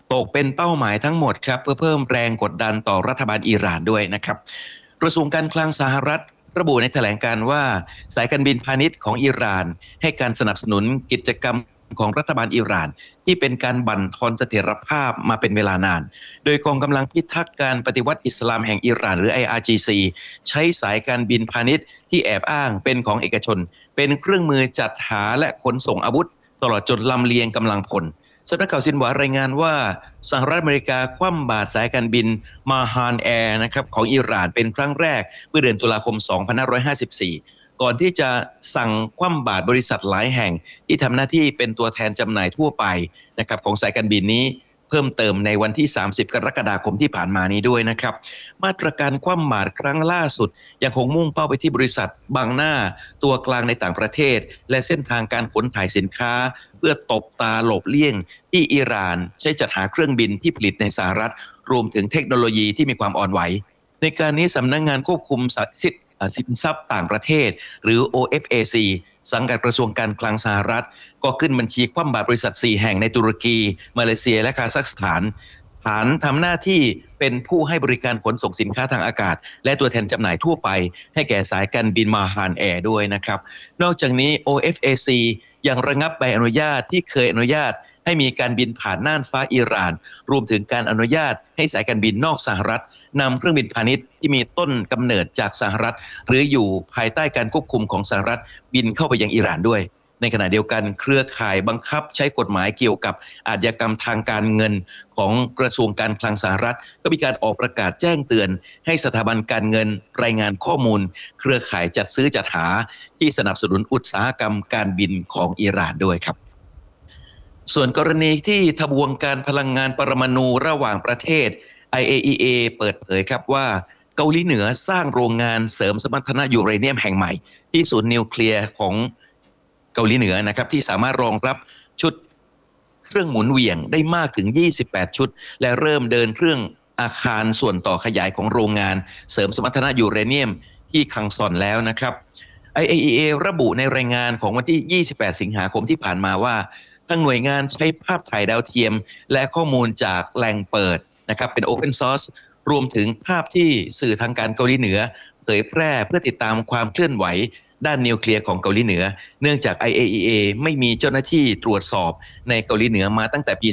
ตกเป็นเป้าหมายทั้งหมดครับเพื่อเพิ่มแรงกดดันต่อรัฐบาลอิหร่านด้วยนะครับกระทรวงการคลังสหรัฐระบุในแถลงการว่าสายการบินพาณิชย์ของอิหร่านให้การสนับสนุนกิจกรรมของรัฐบาลอิหร่านที่เป็นการบั่นทอนเสถียรภาพมาเป็นเวลานานโดยกองกำลังพิทักษ์การปฏิวัติอิสลามแห่งอิหร่านหรือ IRGC ใช้สายการบินพาณิชย์ที่แอบอ้างเป็นของเอกชนเป็นเครื่องมือจัดหาและขนส่งอาวุธตลอดจนลำเลียงกำลังพลสำนักข่าวซินหวารายงานว่าสหรัฐอเมริกาคว่ำบาตรสายการบินมาฮานแอร์นะครับของอิหร่านเป็นครั้งแรกเมื่อเดือนตุลาคม 2554 ก่อนที่จะสั่งคว่ำบาตรบริษัทหลายแห่งที่ทำหน้าที่เป็นตัวแทนจำหน่ายทั่วไปนะครับของสายการบินนี้เพิ่มเติมในวันที่ 30 กรกฎาคมที่ผ่านมานี้ด้วยนะครับมาตรการคว่ำบาตรครั้งล่าสุดยังคงมุ่งเป้าไปที่บริษัทบางหน้าตัวกลางในต่างประเทศและเส้นทางการขนถ่ายสินค้าเพื่อตบตาหลบเลี่ยงที่อิหร่านใช้จัดหาเครื่องบินที่ผลิตในสหรัฐรวมถึงเทคโนโลยีที่มีความอ่อนไหวในการนี้สำนักงานควบคุมสินทรัพย์ต่างประเทศหรือ OFAC สังกัดกระทรวงการคลังสหรัฐก็ขึ้นบัญชีคว่ำบาตรบริษัท4แห่งในตุรกีมาเลเซียและคาซัคสถานฐานทำหน้าที่เป็นผู้ให้บริการขนส่งสินค้าทางอากาศและตัวแทนจำหน่ายทั่วไปให้แก่สายการบินมาฮานแอร์ด้วยนะครับนอกจากนี้ OFAC ยังระงับใบอนุญาตที่เคยอนุญาตให้มีการบินผ่านน่านฟ้าอิหร่านรวมถึงการอนุญาตให้สายการบินนอกสหรัฐนำเครื่องบินพาณิชย์ที่มีต้นกำเนิดจากสหรัฐหรืออยู่ภายใต้การควบคุมของสหรัฐบินเข้าไปยังอิหร่านด้วยในขณะเดียวกันเครือข่ายบังคับใช้กฎหมายเกี่ยวกับอาชญากรรมทางการเงินของกระทรวงการคลังสหรัฐก็มีการออกประกาศแจ้งเตือนให้สถาบันการเงินรายงานข้อมูลเครือข่ายจัดซื้อจัดหาที่สนับสนุนอุตสาหกรรมการบินของอิหร่านด้วยครับส่วนกรณีที่ทบวงการพลังงานปรมาณูระหว่างประเทศ IAEA เปิดเผยครับว่าเกาหลีเหนือสร้างโรงงานเสริมสมรรถนะยูเรเนียมแห่งใหม่ที่ศูนย์นิวเคลียร์ของเกาหลีเหนือนะครับที่สามารถรองรับชุดเครื่องหมุนเหวี่ยงได้มากถึง28ชุดและเริ่มเดินเครื่องอาคารส่วนต่อขยายของโรงงานเสริมสมรรถนะยูเรเนียมที่คังซอนแล้วนะครับ IAEA ระบุในรายงานของวันที่28สิงหาคมที่ผ่านมาว่าทางหน่วยงานใช้ภาพถ่ายดาวเทียมและข้อมูลจากแหล่งเปิดนะครับเป็น Open Source รวมถึงภาพที่สื่อทางการเกาหลีเหนือเผยแพร่เพื่อติดตามความเคลื่อนไหวด้านนิวเคลียร์ของเกาหลีเหนือเนื่องจาก IAEA ไม่มีเจ้าหน้าที่ตรวจสอบในเกาหลีเหนือมาตั้งแต่ปี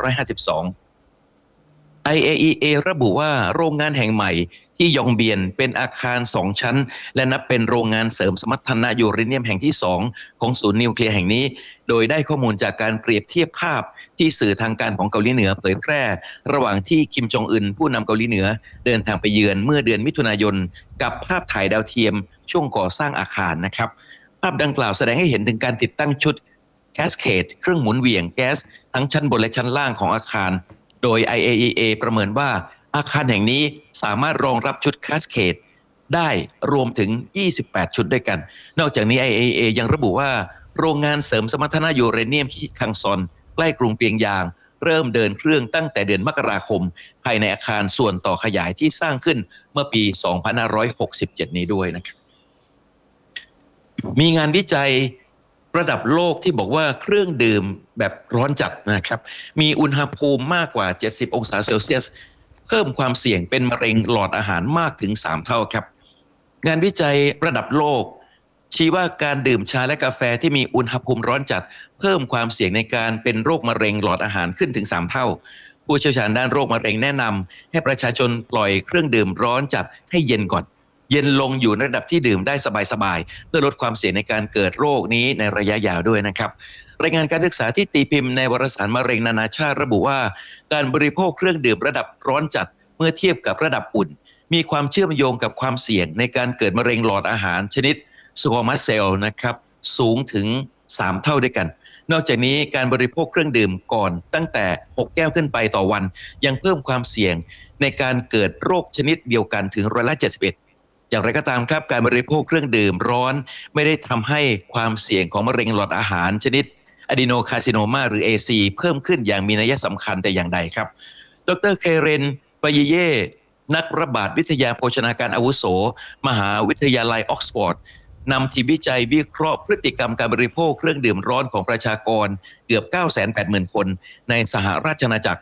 2552 IAEA ระบุว่าโรงงานแห่งใหม่ที่ยองเบียนเป็นอาคาร2ชั้นและนับเป็นโรงงานเสริมสมรรถนะยูเรเนียมแห่งที่2ของศูนย์นิวเคลียร์แห่งนี้โดยได้ข้อมูลจากการเปรียบเทียบภาพที่สื่อทางการของเกาหลีเหนือเผยแพร่ระหว่างที่คิมจองอึนผู้นำเกาหลีเหนือเดินทางไปเยือนเมื่อเดือนมิถุนายนกับภาพถ่ายดาวเทียมช่วงก่อสร้างอาคารนะครับภาพดังกล่าวแสดงให้เห็นถึงการติดตั้งชุดแคสเคดเครื่องหมุนเหวี่ยงแก๊สทั้งชั้นบนและชั้นล่างของอาคารโดย IAEA ประเมินว่าอาคารแห่งนี้สามารถรองรับชุดแคสเคดได้รวมถึง28ชุดด้วยกันนอกจากนี้ IAEA ยังระบุว่าโรงงานเสริมสมรรถนะยูเรเนียมที่คังซอนใกล้กรุงเปียงยางเริ่มเดินเครื่องตั้งแต่เดือนมกราคมภายในอาคารส่วนต่อขยายที่สร้างขึ้นเมื่อปี 2567 นี้ด้วยนะครับมีงานวิจัยระดับโลกที่บอกว่าเครื่องดื่มแบบร้อนจัดนะครับมีอุณหภูมิมากกว่า70องศาเซลเซียสเพิ่มความเสี่ยงเป็นมะเร็งหลอดอาหารมากถึง3เท่าครับงานวิจัยระดับโลกชี้ว่าการดื่มชาและกาแฟที่มีอุณหภูมิร้อนจัดเพิ่มความเสี่ยงในการเป็นโรคมะเร็งหลอดอาหารขึ้นถึง3เท่าผู้เชี่ยวชาญด้านโรคมะเร็งแนะนำให้ประชาชนปล่อยเครื่องดื่มร้อนจัดให้เย็นก่อนเย็นลงอยู่ในระดับที่ดื่มได้สบายๆเพื่อลดความเสี่ยงในการเกิดโรคนี้ในระยะยาวด้วยนะครับรายงานการศึกษาที่ตีพิมพ์ในวารสารมะเร็งนานาชาติระบุว่าการบริโภคเครื่องดื่มระดับร้อนจัดเมื่อเทียบกับระดับอุ่นมีความเชื่อมโยงกับความเสี่ยงในการเกิดมะเร็งหลอดอาหารชนิดสควอมัสเซลนะครับสูงถึง3เท่าด้วยกันนอกจากนี้การบริโภคเครื่องดื่มก่อนตั้งแต่6แก้วขึ้นไปต่อวันยังเพิ่มความเสี่ยงในการเกิดโรคชนิดเดียวกันถึง71%อย่างไรก็ตามครับการบริโภคเครื่องดื่มร้อนไม่ได้ทำให้ความเสี่ยงของมะเร็งหลอดอาหารชนิดอะดีโนคาร์ซิโนมาหรือ AC เพิ่มขึ้นอย่างมีนัยสำคัญแต่อย่างใดครับดร.เคเรน ปาเย่นักระบาดวิทยาโภชนาการอาวุโสมหาวิทยาลัยออกซฟอร์ดนำทีมวิจัยวิเคราะห์พฤติกรรมการบริโภคเครื่องดื่มร้อนของประชากรเกือบ 980,000 คนในสหราชอาณาจักร